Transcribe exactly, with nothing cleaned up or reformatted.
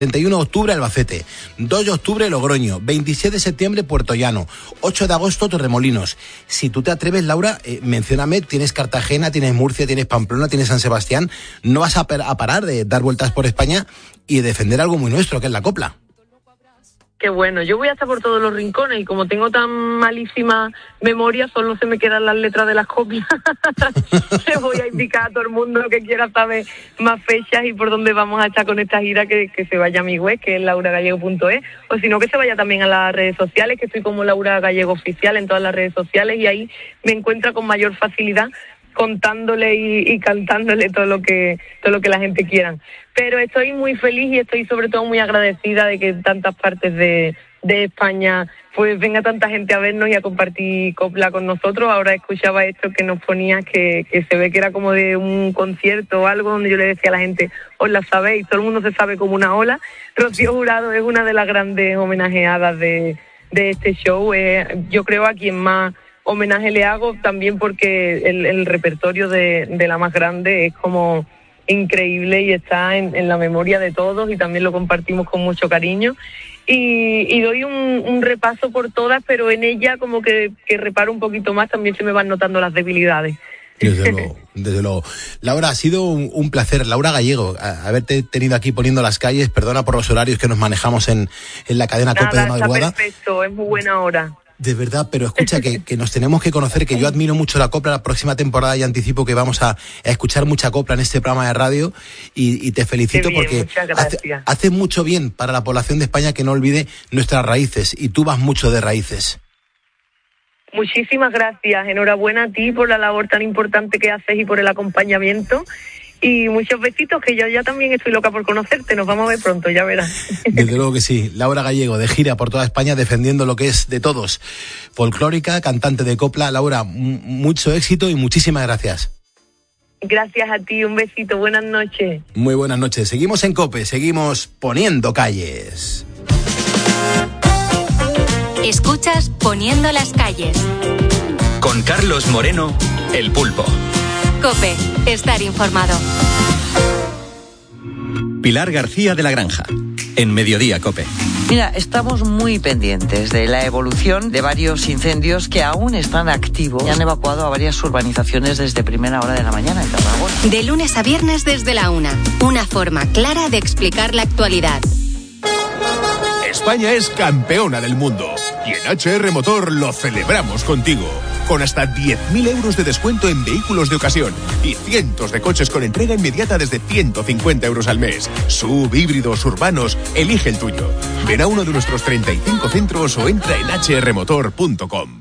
treinta y uno de octubre Albacete, dos de octubre Logroño, veintisiete de septiembre Puerto Llano, ocho de agosto Torremolinos. Si tú te atreves, Laura, eh, mencióname, tienes Cartagena, tienes Murcia, tienes Pamplona, tienes San Sebastián, no vas a, per- a parar de dar vueltas por España y defender algo muy nuestro, que es la copla. Qué bueno, yo voy a estar por todos los rincones y como tengo tan malísima memoria, solo se me quedan las letras de las coplas. Le voy a indicar a todo el mundo que quiera saber más fechas y por dónde vamos a estar con esta gira, que, que se vaya a mi web, que es laura gallego punto es, o si no, que se vaya también a las redes sociales, que estoy como Laura Gallego Oficial en todas las redes sociales, y ahí me encuentra con mayor facilidad contándole y, y cantándole todo lo que todo lo que la gente quiera. Pero estoy muy feliz y estoy sobre todo muy agradecida de que en tantas partes de, de España pues venga tanta gente a vernos y a compartir copla con nosotros. Ahora escuchaba esto que nos ponía, que, que se ve que era como de un concierto o algo, donde yo le decía a la gente, os la sabéis, todo el mundo se sabe como una ola. Rocío Jurado es una de las grandes homenajeadas de, de este show. Eh, yo creo a quien más homenaje le hago, también porque el, el repertorio de, de la más grande es como increíble y está en, en la memoria de todos, y también lo compartimos con mucho cariño. Y, y doy un, un repaso por todas, pero en ella como que, que reparo un poquito más, también se me van notando las debilidades. Desde luego, desde luego. Laura, ha sido un, un placer. Laura Gallego, a, haberte tenido aquí poniendo las calles. Perdona por los horarios que nos manejamos en, en la cadena COPE de madrugada. Está perfecto, es muy buena hora. De verdad, pero escucha, que, que nos tenemos que conocer, que yo admiro mucho la copla. La próxima temporada ya anticipo que vamos a, a escuchar mucha copla en este programa de radio, y, y te felicito. Qué bien, porque hace, hace mucho bien para la población de España que no olvide nuestras raíces, y tú vas mucho de raíces. Muchísimas gracias, enhorabuena a ti por la labor tan importante que haces y por el acompañamiento. Y muchos besitos, que yo ya también estoy loca por conocerte. Nos vamos a ver pronto, ya verás. Desde luego que sí. Laura Gallego, de gira por toda España, defendiendo lo que es de todos. Folclórica, cantante de copla. Laura, m- mucho éxito y muchísimas gracias. Gracias a ti, un besito, buenas noches. Muy buenas noches. Seguimos en COPE, seguimos poniendo calles. Escuchas Poniendo las calles. Con Carlos Moreno, El Pulpo. COPE, estar informado. Pilar García de la Granja, en Mediodía COPE. Mira, estamos muy pendientes de la evolución de varios incendios que aún están activos y han evacuado a varias urbanizaciones desde primera hora de la mañana en Tarragona. De lunes a viernes desde la una, una forma clara de explicar la actualidad. España es campeona del mundo y en H R Motor lo celebramos contigo. Con hasta diez mil euros de descuento en vehículos de ocasión y cientos de coches con entrega inmediata desde ciento cincuenta euros al mes. Sub, híbridos, urbanos, elige el tuyo. Ven a uno de nuestros treinta y cinco centros o entra en h r motor punto com.